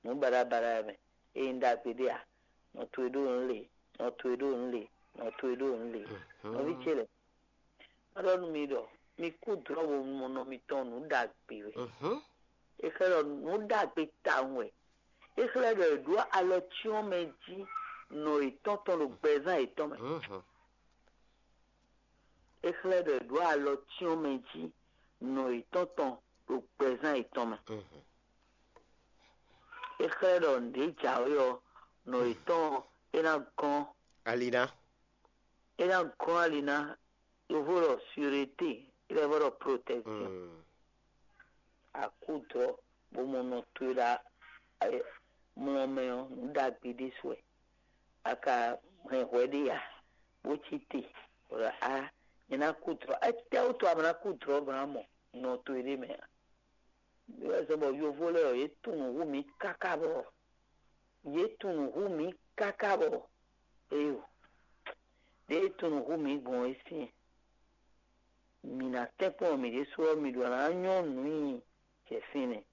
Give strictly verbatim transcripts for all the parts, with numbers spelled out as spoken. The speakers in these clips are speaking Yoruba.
no bara bara me e nda pedia no to edo nle no to edo nle no to edo nle no vi chele ado mi do mi ku dro wo mo no mi ton no da pe we Mhm. e kero no da pe tawe e kero do do alo ti o meji no itonton lo gbezan iton me Mhm. e kero do do alo ti o meji no itonton lo gbezan iton me Mhm. e kero de jawo no iton ina kon Alina. ina kon alina eu vou sécurité ele vai protection Mm. akudro bo mono tura mo meo da gbede so aka he wedia bo chiti ora a ina kudro até auto abra kudro bramo no ture me yo se bo yo vole e tunu hu mi kakabo ye tunu hu mi kakabo eu de tunu hu mi bon esi mina tepo mi de so mi do na nyo nui che fine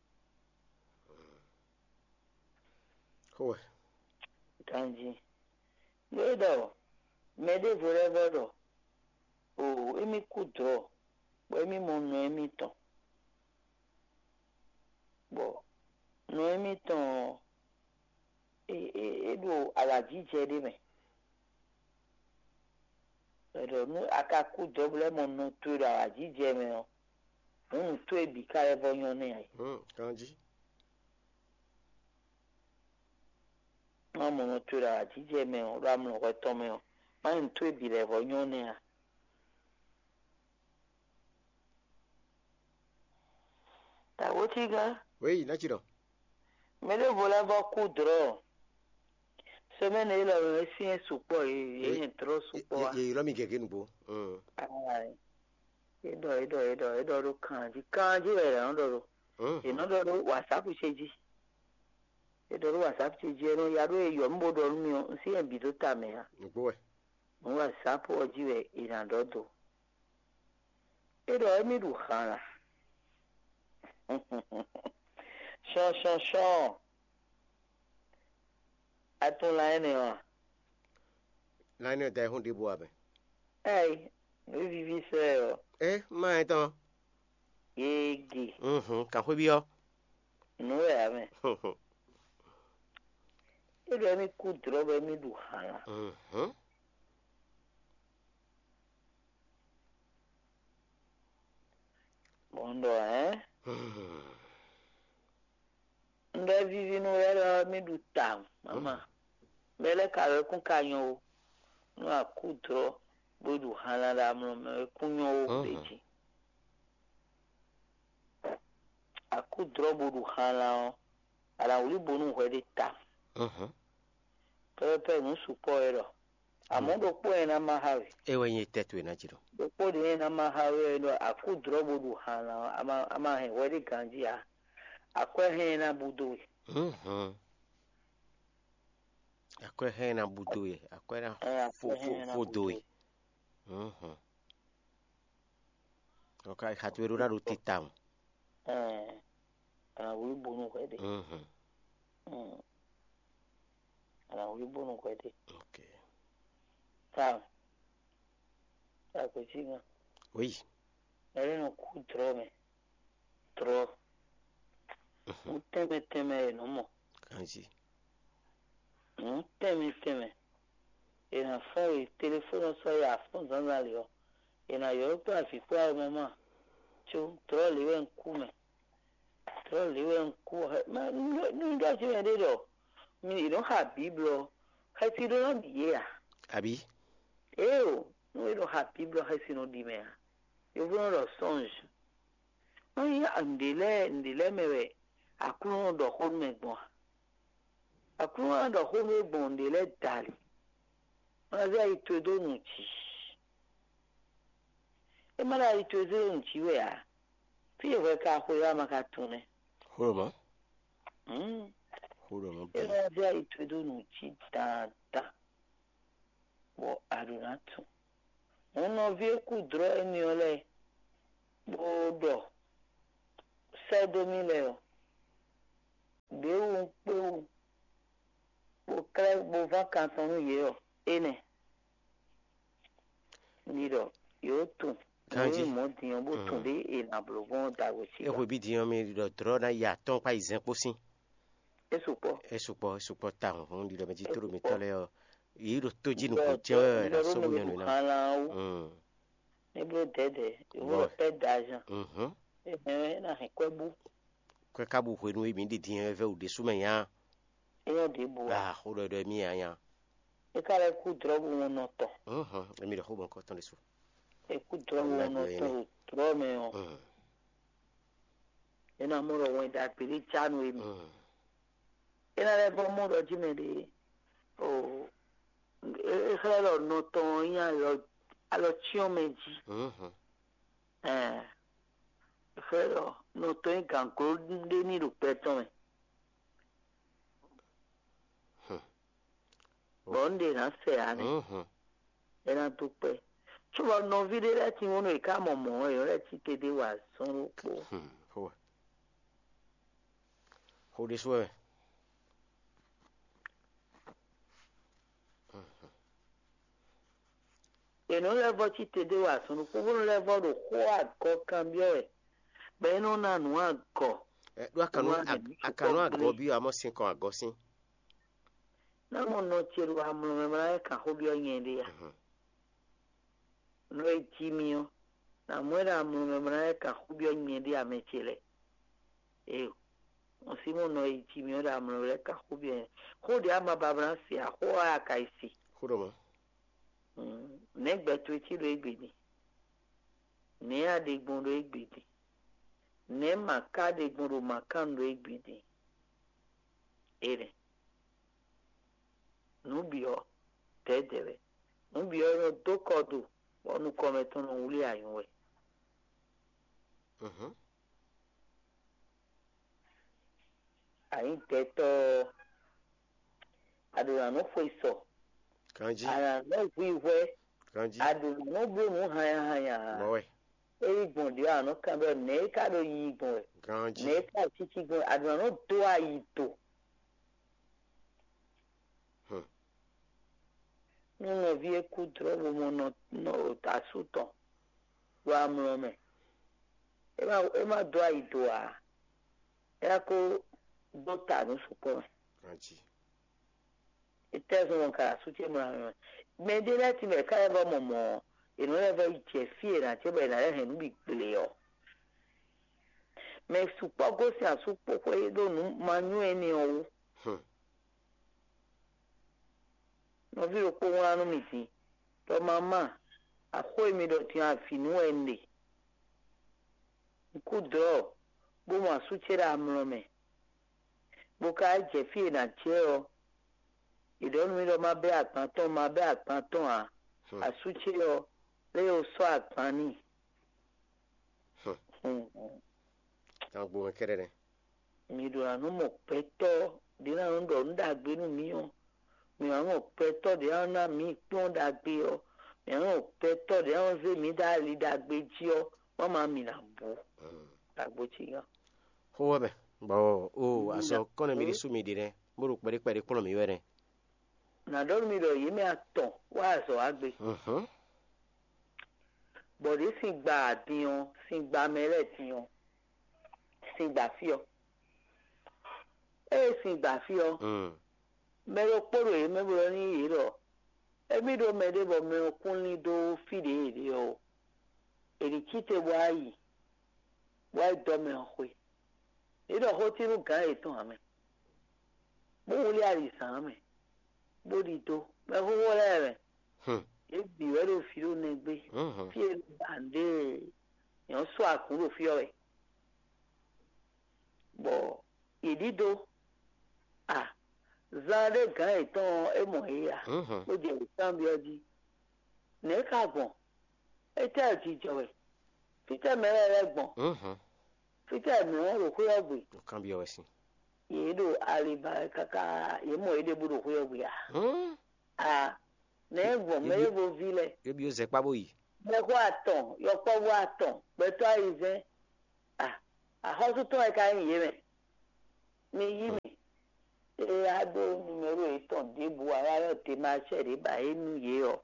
Hoe. kanji ledo me de forever do o emi kudro bo emi mo no emi ton bo no emi ton e e do ala jije de me ledo no aka kudro ble mo no to ala jije me o un to e bi ka evo yon ne ai Mm. Kanji. no mo no to ala jije me o ra mo ko to me o ma un to e bi le evo yon ne a ta wotiga Oui, Nachiro. me de forever kudro semaine ile o si en supo e en tro supo Ye ye romi keke nubo. Mm. ai edo edo edo edo ro kanji kanji era ndo ro e no Mhm. do ro whatsapp seji edo ro whatsapp seji no ya ro e yo mbo do mi o si en bi do ta me ha Nubo. mo whatsapp o ji we ira do do edo e mi du khana sho sho sho atun la ene o Line da hun de bo abe. ai no vivi se o Eh, mai ton. yegi Mhm. Kan hwe bi yo. no ya me Mhm. edo e mi ku dro be mi du khana Mhm. bondo eh Mhm. ndo vivi no era mi du tam mama mele ka ku ka yo no akudro bodu halala mo me kunyo beji akudro bodu hala ala uli bonu hwede ta Mhm. pepe no supo ero amodo po ena mahawe Ewe nye tetwe Nachiro. do po de ena mahawe no akudro bodu hala ama ama he hwede ganji ya akwe he na budu Mhm. Akwe he na budoye. Akwe na eh fo akwe fo he na fo doye. budu Mhm. Okay, hatweru na rutitam. eh ala uli bonu hwede Mhm. mm ala uli bonu hwede Okay. ta ta ko chinga Oui. ere no kudro me tro Mhm. teme teme no mo Kanji. teme teme ina foi telefono so ya fon zanali o ina yo pa fi kwa mama chu tro liwe nkume tro liwe nku ma ni ndo chi me de do mi no ha biblo ha ti do no die ya Abi. e o no do ha biblo ha si no di me ya yo vo no songe no ya ndile ndile mewe akuru do ho me gbon akuru do ho me gbon ndile dali Maza itodo nchi. E mara itodo nchi we a. Pie we ka ho ya maka tune. Horoma. Mm. Horoma E bi. maza itodo nchi ta ta. Wo arunatu. Ono vie ku dro eni ole. Bodo. Sedo mi le o. Be un pe bo vacances no ye o ene ni do yo tu Kanji. mo di o bo tu de e na blo bon da go chi E ko bi di o mi do tro na ya ton pa izen posin. e su po E supo e supo ta on di do me jituru mi Esupo. tole o. I ro to jinu Do ko do tio do ra so no bu me yanu na. hala o Mm. ne blo dede e wo Boy. pe dajan Mhm. e he na he kwebu Ko ka bu hwe no e mi di di e ve o de su me ya. e yo de bo Ah, ho do do mi ya ya. e ka le ku drogu no to Mhm. E mi do ho bon ko ton de su. e ku drogu Allah no biyo to tro me o Mm. e na mo ro we da pili chanu e mi Mm. e na le bo mo ro ji me de o e se lo no to yan lo alo chi o meji Mhm. eh e se lo no to en kan ko de ni ru pe to me bonde na se ani Mhm. e na tu pe chuba no vide le ti wono e ka mo mo e re ti te de wa sun po Hmm. Ho. Ho de su e. e no le vo ti te de wa sun po wono le vo ro ko ago cambio e be no na nu ago E do akanu akanu ago bi amo sin ko ago sin. na mo no ti ru amlo me mara ka ho bi o yen de ya Mhm. no e ti mio na mo era amlo me mara ka ho bi o yen de ya me chile e o si mo no e ti mio da amlo le ka ho bi ho de ama babra si a ho a ka isi Ho do mo. negbe tu ti lo egbe ni ne adegbon lo egbe ni ne maka adegbon lo maka lo egbe ni ere nubi o tedere nubi o no dokodo onu kometon no uli ayunwe Mhm. ayin teto adura no foi so Kanji. ara no wiwe Kanji. adura no blo mu haya haya Boy. egbon di ano kan be ne ka do yi gbon Kanji. ne ka titi gbon adura no do ayi to Hmm. nínú bí eku dúró wo mo nọ nọ òtà sùtàn wà mọ mẹ ẹ má ẹ má dọ àìdò à ẹ kó dọta ní sùpọ mẹ Kanji. ẹ tẹsán wọn kàrà sùtì mọ àwọn mẹ gbẹdẹ láti mẹ ká ẹ bá mọ mọ ènìyàn ẹ bá jẹ fíè náà tí ẹ bá yẹn náà ẹ hẹn níbi ìpìlẹ ọ mẹ sùpọ gòsì àsùpọ pé lónìí máa nyú ẹni ọwọ Hmm. nọbí òpó wọn lánàá mi sí lọ máa má àkó èmi dọ̀tí àfinú ẹ̀ ń lè. Nkudro bo ma suchera amrome boka je fi na cheo idon mi do ma be atan ton ma be atan ton a asucheo le o so atani Tan gbo me kere ne. mi do anu mo peto di na ndo nda gbe nu mi o mi anu peto di ana mi pon da gbe o mi anu peto di anu ze mi da li da gbe ji o mama mi na bu agbochiga Ho be. Bo o aso kono mi su mi dire. Muru pere pere kono mi were. na do mi do yi mi aton wa so agbe Mhm. bọ̀dé sì gba àdìyàn sì gba mẹ́rẹ̀ tìyàn sì gbà fí ọ. ẹ sì gbà fí ọ. Mm. mẹ́rọ kpọ́rọ̀ yìí mẹ́rọ ní yìí rọ̀ ẹbí do mẹ́rẹ́ bọ̀ mẹ́rọ kún ní do fìdí èdè ọ. èrì kíte wáyì wáyì dọ́mẹ̀ ọ̀hún. èdè ọ̀hún tí ló gà ètò àmì. bó wọlé àrìsàn àmì. bó di do mẹ́hún wọlé rẹ̀. Hmm. ebi rẹ̀ ló fi ló nẹgbẹ́. Mhm. fi èrè bàndé yàn sọ àkúrò fi ọ̀rẹ́. bọ̀ ìdído à zade gan ìtàn ẹ̀mọ̀ ẹ̀yà Mhm. ó jẹ́ ìtàn bí ọdí nẹ́ẹ̀ka gbọ̀n ẹ̀tẹ́ àti ìjọwẹ̀ fítẹ́ mẹ́rẹ̀ rẹ̀ gbọ̀n Mhm. fítẹ́ mìíràn rò kó ọ̀gbìn Kan bi o sin. yìí ló àlìbà kàkà ìmọ̀ èdè bó rò kó ọ̀gbìn à Hmm. à nẹ́ẹ̀gbọ̀n mẹ́rẹ̀ bó filẹ̀ E bi o ze pa bo yi. mẹ́kọ́ àtàn yọpọ̀ wọ àtàn pẹ̀tọ́ àyìnfẹ́ à àhọ́sùtàn ẹ̀ka yìí rẹ̀ mi yí mi e ado numero eton debu ara te ma chere ba enu ye o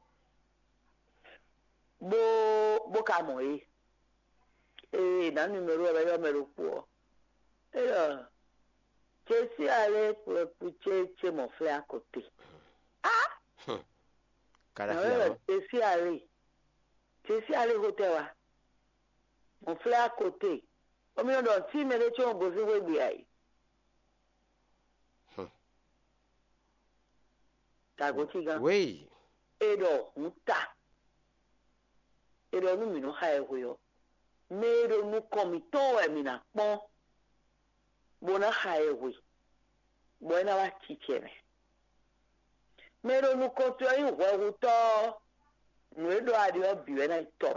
bo bo ka mo e e na numero ba yo mero po e yo che si ale pu che che mo fle à côté ah Carafia. che si ale che si ale hotel wa mo fle à côté o mi do ti me le che on go si we bi ai ta go ti gan Oui. e do nta e do nu mi no ha e ho yo me do nu komi to e mi na pon bona ha e ho bona wa ti chere me do nu ko to yi ho ho to nu do adi o bi we na to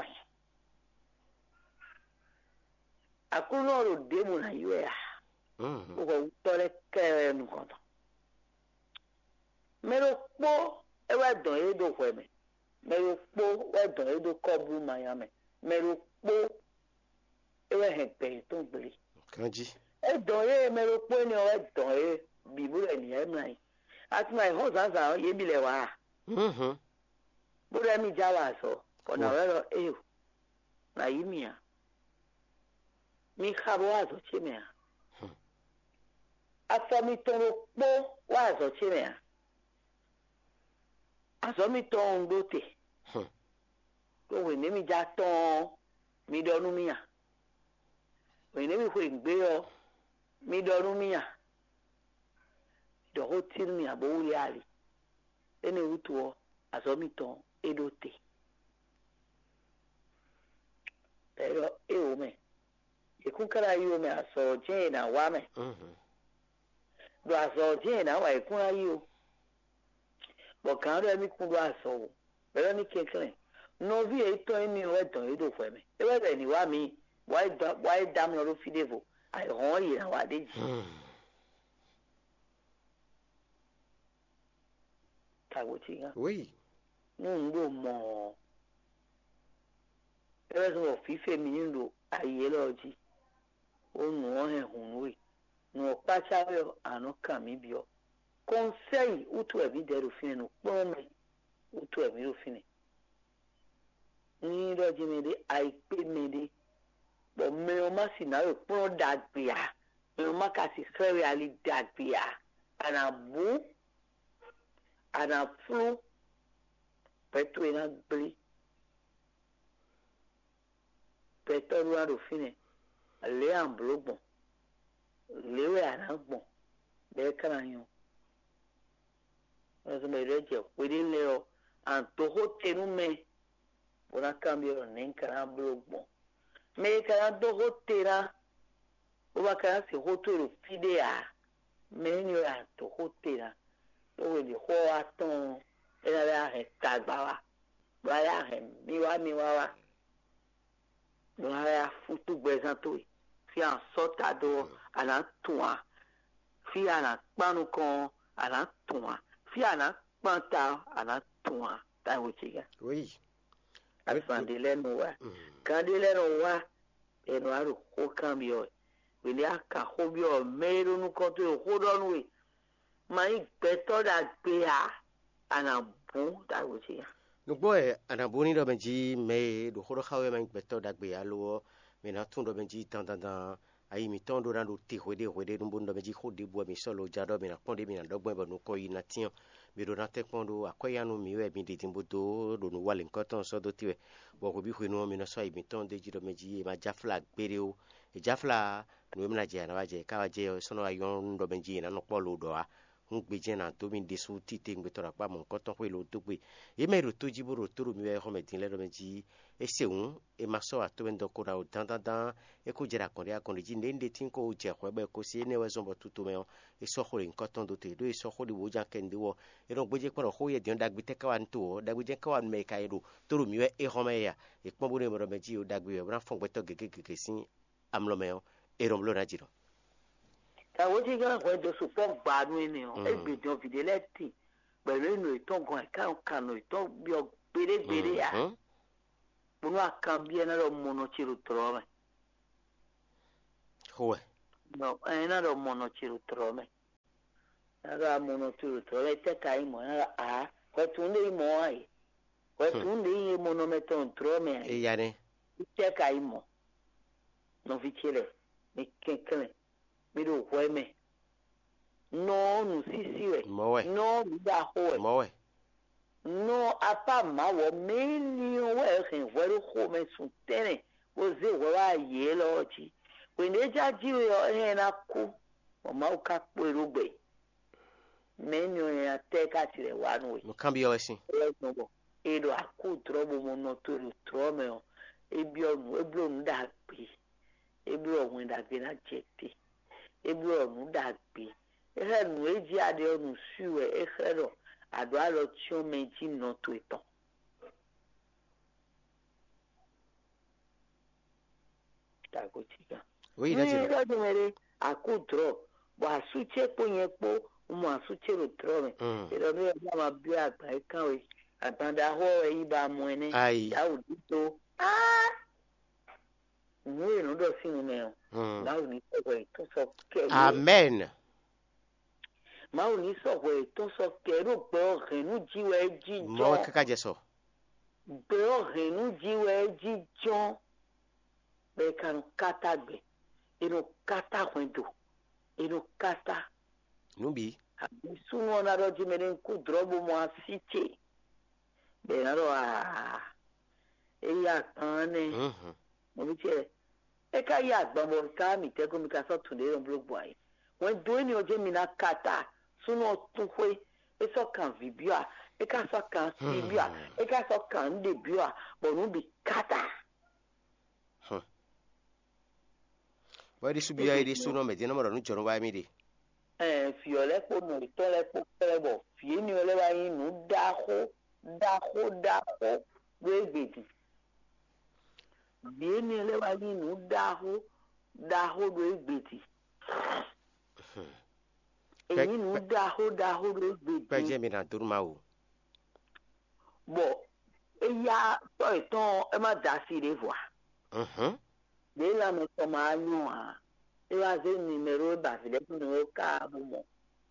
akuno ro de mu na yo ya Mhm. o ho to le ke nu ko to me do po e wa don e do ho me me do po wa don e do ko bu ma ya me me do po e wa he pe to gbere Kanji. e don e me do po ni o e don e bi bu le ni e mrai at my house asa ye bi le wa Mhm. bu le mi ja wa so ko na Wa. ro e na yi mi ya mi khabo wa so che me ya aso mi to ro po wa so che me ya aso mi to ndo te Hmm. ko we ne mi ja ton mi do nu mi ya we ne mi ko gbe yo mi do nu mi ya do ho tir mi abo wi ali ene utuo aso mi to edo te pero e o me e kun kara yo me aso je na wa me Mhm. do aso je na wa e kun ayo bo kan do mi kun do aso pero ni kekere no vi e to mi o e ton edo fo me e wa de ni wa mi why da why dam no fi devo ai hon yi na wa de ji Hmm. ta wo ti gan Oui. no ndo mo e wa so fi fe mi ndo aye lo ji o nu o he hun we nu pa cha we anu kan mi bi o conseil utu e bi de ro fin no po me utu e bi ro fin ni do ji mi de ai pe mi de bo me o ma si na ro po da gbe a me o ma ka si fere ali da gbe a ana bu ana flu petu ina gbe petu ru aro fin le am blogbon lewe ana gbon be kan yan o so me re je we din le o an to ho tenu me bona cambio nen kan blogbon me kan do ho tera o ba kan se ho to fide a me ni a to ho tera o we di ho aton era la he tagba wa wa ya he mi wa mi wa wa no ya futu gbezan to fi an sota do ala tuwa fi ana panu kan ala tuwa fi ana panta ala tuwa ta wo ti ga Oui. afande lenu wa Mhm. kan de lenu wa enu aro ko cambio we ni aka ho bi o mero nu ko to ho do nu we mai peto da pe a ana bu ta wo ti ga Nugbo e anabuni do benji me do horo khawe man beto dagbe alo me na tun do benji tan tan tan ayi mi ton do rando ti hwede hwede dum bon do benji khodi bo mi solo jado me na ponde mi na dogbo ba no ko yi na tian mi do na te pondo akoyanu mi we mi de timbo do do no wale nkoton so do tiwe bo ko bi hwenu mi na so ayi mi ton de ji do meji ma jafla gbere o e jafla no mi na je na waje ka waje so no ayon do benji na no polo do a un gbeje na to mi desu tite ngbetora pa mon koton pe lo to gbe e me ro to jiboro to ro mi we ho me tin le do meji e seun e maso a to ndo ko ra o dan dan dan e ko jera kon ya kon ji ndende tin ko je ko be ko si ne we zombo tutu me e so ho rin koton do te do e so ho di wo jan ken de wo e ro gbeje ko ro ho ye din dagbe te ka wan to dagbe je ka wan me ka ro to ro mi we e ho me ya e pon bo ne mo ro meji o dagbe we bra fon gbe to gege gege sin amlo me e ro mlo na jiro ta wo ti ga ko do su po gbadu ni o e gbe jon fidelity pẹ̀lú ìnù ìtọ́gàn ẹ̀ka kanu ìtọ́ bí ọ gbèrègbèrè à mo ní àkàn bí ẹ̀ná lọ mọ̀nà tìrù tọ̀rọ̀ mẹ́. Howe. ẹ̀ná lọ mọ̀nà tìrù tọ̀rọ̀ mẹ́. Nara mono tu to le te kai mo nara a ko tu ndi mo ai ko tu ndi mono meton tro me e yane te kai mo no vicile mi kenkele mi do me no nu sisiwe mowe no da ho mowe no apa ma wo meni we hen wo ho me su tene o ze wo wa ye lo chi we ne ja ji yo he na ku o ma o ka po erugbe meni o ya te ka tire wa nu we no cambio assim e do aku trobo mo no to trome o e bi o e bi o nda pe e bi o wen da pe na jete e bi o nda pe e he nu e ji ade o nu su e e he ro ado alo tí o méjì no to etan ta ko ti ga oui là ni do do mere akutro bo asuche po yen po mo asuche ro tro me e do me ma bi agba e kan we atanda ho e ba mo ene ya o dito ah ni no do sinu me o na o ni ko e to so ke amen ma o ni so we to so ke ro pe o renu ji we ji jo mo ka ka je so pe o renu ji we ji jo be kan kata gbe ino kata kwendo ino kata nubi abi sunu na do ji meren ku drobo mo asite be na ro a e ya kan ne mhm mo bi che e ka ya gbon mo ka mi te ko mi ka so tunde ro blog boy won do ni oje mi na kata sunu tun hwe e so kan vibia e ka so kan sibia e ka so kan de bia bo nu bi kata wa di subia e di suno me dina moro nu joro wa mi di eh fiole po no to le po prebo fie ni ole wa yin nu da ho da ho da ho we gbeti bi ni ole wa yin nu da ho da ho we gbeti eyin nu da ho da ho we gbeti pe je mi na durma o bo e ya to itan e ma da si re voa mhm de la me to ma anu a e wa ze numero ba fi le nu ka bu mo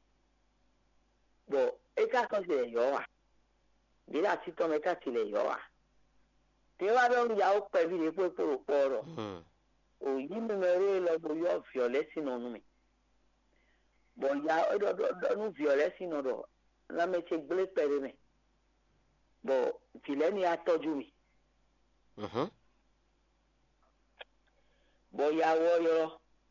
bo e ka so se yo wa de la ti to me ka ti le yo wa te wa do ya o pe bi le po po poro mhm o yi numero lo bo yo fiole sinu nu mi bo ya o do do nu fiole sinu do la me che gble pere me bo fi le ni atoju mi mhm bóyá wọ́yọ́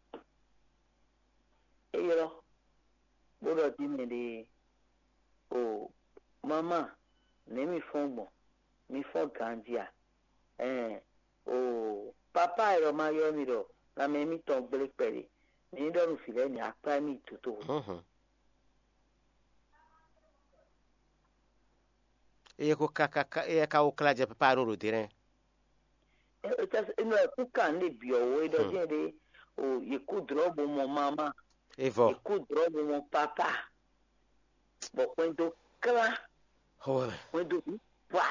eyọ́ gbọ́dọ̀ tí mi lè o mama ní mi fún gbọ̀n mi fún gàǹdíà ẹ̀ o pápá ẹ̀rọ máa yọ mi rọ̀ lámẹ́ mi tán gbélé pẹ̀lẹ́ ní dọ́rùn fìlẹ́ ní apá mi tòótọ́. mhm e ko ka ka e ka o kla je papa ro ro dire inú ẹ̀kú kan lè bí ọ̀wọ́ ìdọ̀tí ẹ̀dẹ̀ o ìkú dúrọ́bù mọ mama evo ìkú dúrọ́bù mọ pápá bọ̀ pẹ́ńtó kíá ho pẹ́ńtó wá.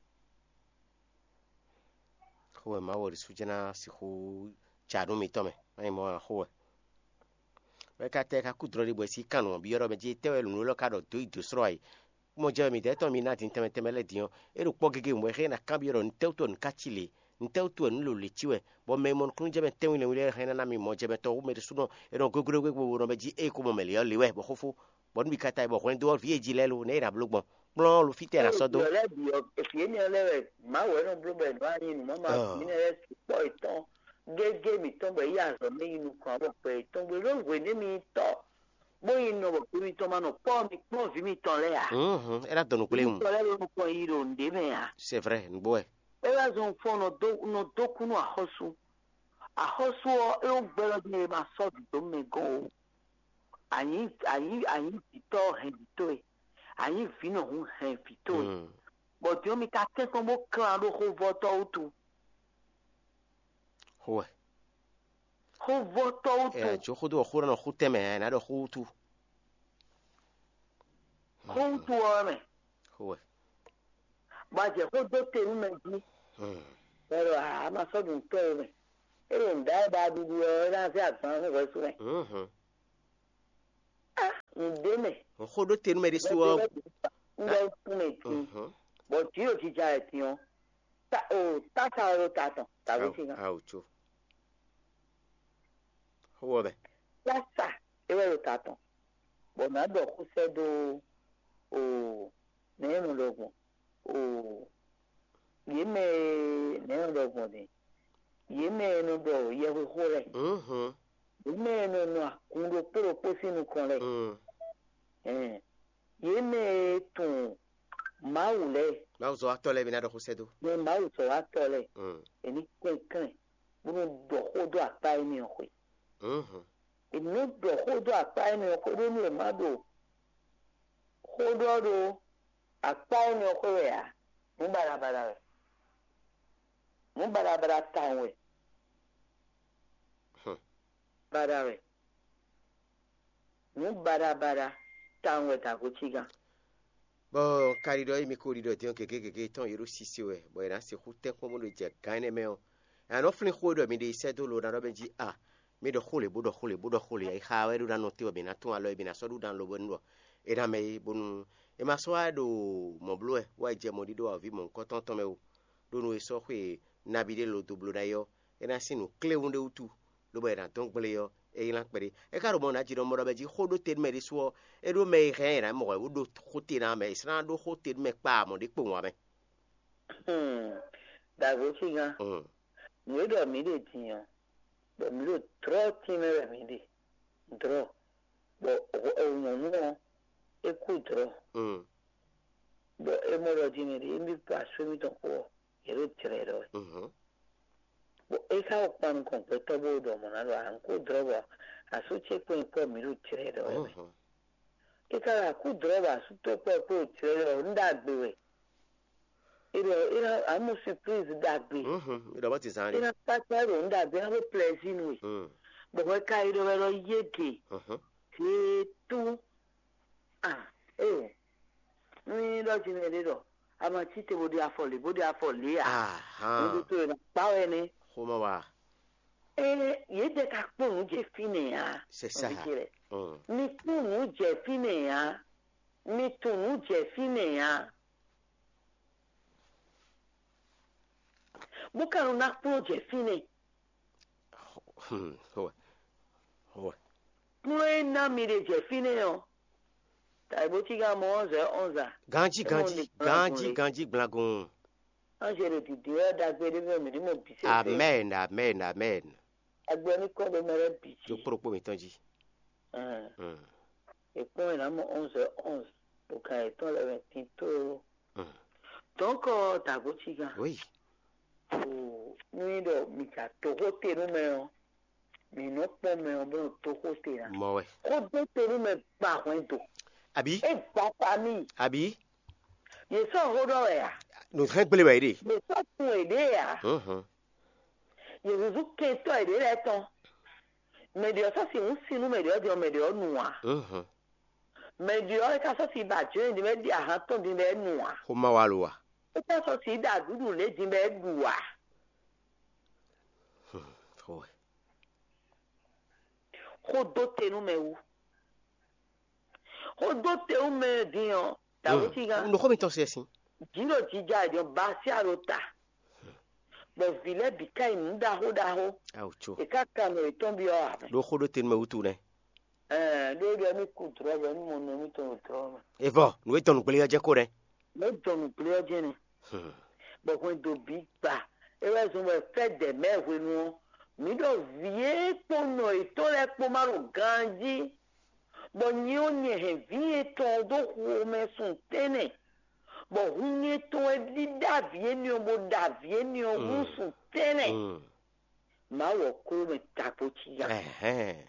ho ma wo su jena si ho chadu mi tome ai mo ho we ka te ka ku dro ri bo si kanu bi oro me ji te we lu lo ka do do destroy mo je mi de to mi na tin teme teme le dion e ru po gege mo he na ka bi oro nte to nka chile nte to en lo le chiwe bo me mon kun je me te wile wile he na mi mo je me to me su no e ro gogoro we wo ro me ji e ko mo me le yo le we bo khofu bo nbi ka tai bo ko ndo vie ji le lo ne ra blogbon plon lu fite ra so do le bi o e fi ni le we ma we no blogben wa yin mo ma mi ne le po itan gege mi ton be ya so me inu kan bo pe itan we ro we ni mi to bóyá iná wọ̀ pé mi tọ́ máa nà pọ́ mi pọ́ fi mi tán lẹ́yà. Era dọ̀nù kúlẹ̀ mu. Mi tọ́ lẹ́yìn orúkọ yìí rò ń dé mẹ́ ya. C'est vrai, n bọ́ ẹ̀. Ẹ bá zọ fún ọ̀nà dókúnú àhọ́sù. Àhọ́sù ọ ẹ ó gbẹ́rọ̀ bí ẹ máa sọ́ọ̀dù tó mẹ́ gan o. Àyìn àyìn àyìn fìtọ́ hẹ̀ fìtọ́ ẹ̀. Àyìn fínà ń hẹ̀ fìtọ́ ẹ̀. Bọ̀dé omi ta kẹ́kọ̀ọ́ bó kàn án ló kó vọ́tọ́ ó tu. Hùwẹ̀. Kó vọ́tọ́ ó tu. Ẹ̀ jọ kó dọ̀ kó rán kó tẹ̀mẹ̀ ẹ̀ náà dọ̀ kó tu. Kó tu ọ mẹ́. Hùwẹ̀. Bàjẹ́ kó dó tèmi mẹ́ jí. Ẹ̀rọ àmà sọ́dún tó ẹ̀ mẹ́. Ẹ̀rọ ń dá ẹ̀bá dúdú ẹ̀ náà sí àgbọn fún ìwé sún mẹ́. Ǹdé mẹ́. khodo tenu me desuo ndo pume ti bo ti o ti ja ti on ta o ta ta ro ta ton ta bo ti ga au chu ho be la sa e ro ta ton bo na do ku se do o ne mo logun o ye me ne mo logun ni ye me no do ye ho ho re mhm ye me no no kun do pro po sinu kon re eh ye me tun maule ma zo atole bina do ku se do ne mau so atole eni kwen kwen bunu do ho do apa ni o mhm eni do ho do apa ni o ko ni ma do ho do do apa ni o ko ya mu bara bara mu bara bara tawe bara we mu bara bara tawe ta ko chiga bo karido imi korido ti on keke keke ton yero sisi we bo ina se khute ko mo le je gane me o ano flin khodo mi de se do lo na do benji a mi do khole bo do khole bo do khole ai khawe do na no ti o bina tun alo bina so do dan lo bonwo e da me bonu e ma so ado mo blo e wa je mo di do avi mo nko ton ton me o do no e so kwe na bi de lo do blo da yo e na sinu kle wonde utu lo bo e na ton gble yo e yin lakpere e ka ro mo na ji do mo do benji khodo te me de so e do me re na mo wo do khote na me isra do khote me pa mo de po wa me hmm da go chiga mm ni do mi de tiyan bo mi do tro ti me mi de dro bo o no no e ku dro mm bo e mo ro di me de mi pa so mi to ko e ro tre ro mhm bo e ka o pan con pe to bo do mo na ro an ku dro bo a su che ko ko mi ro tre ro mhm e ka ku dro ba su to ko ko tre ro nda gbe we iro iro amu surprise da gbe mhm ida ba ti san iro pa pa ro nda gbe ha pleasure we mm bo ko ka iro ro yeke mhm ti tu ah eh ni lo ji ne ro ama ti te bo di afole bo di afole ya aha ni to na pa we ni khoma wa eh ye de ka po nu je fine ya c'est ça mm ni po nu je fine ya ni to nu je fine ya bo ka na po je fine hmm ho ho Mwe na mire je fine yo. Ta bo ti ga mo onze onze. ganji ganji ganji ganji blagon Angelo di di da gbe de me mo bi se. amen amen amen Agbe ni ko do mere bi jo ti. propo mi tanji Eh. mm E po na mo onze onze. O ka e to le vingt to. mm Donc ta bo ti ga. oui O ni do mi ka to ho te no me o. Mi no po me o bo to ho te na. mo we Ko do te no me pa ho ento. abi E pa pa mi. abi Ye so ho do ya. no tren pele ba ide Ye so pu e de ya. mhm Yezu keto ede leton. Medio so si un sinu medio di o medio nua. mhm Medio e ka so si ba je di media ha to di me nua. khoma wa lo wa E ka so si da dudu le di me dua. ho Ho do te nu me u. Ho do te u me di o. Ta wo ti ga. no khomi ton se sin Jiro ti ja di o ba si arota. Bo vile bi kai nda ho da ho. au chu E ka ka no e ton bi o a. do khodo ten me utu ne Eh, do do mi ku tro bo ni mo no mi to tro. e vo no e ton pele je ko re Me to nu ple je ni. Bo ko do bi gba. E wa so mo fe de me we nu. Mi do vie to no e to le po maru ganji. Bo ni o ni he vie to do ho me sun tene. Bo hu ni to e di da vie ni o bo da vie ni o hu sun tene. mm Ma wo ko me ta po ti ya. eh eh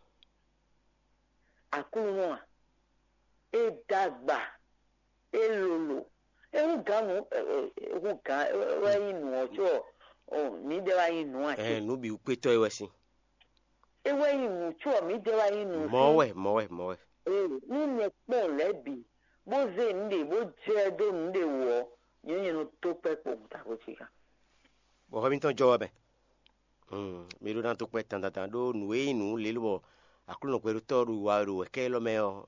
Akuru mo a. E dagba. E lolo. E hu ganu e hu ga wa inu ojo. Oh, mi de wa inu a. eh no bi upe to e wesin Ewe inu cho mi de wa inu. mo we mo we mo we Eh, ni ne po lebi. Bo ze nde bo je do nde wo. Yin no to pe po ta ko ti ka. bo khomi ton jo be mm mi do dan to pe tan tan do nu e nu le lo bo akulo no pe to ru wa ru e ke lo me o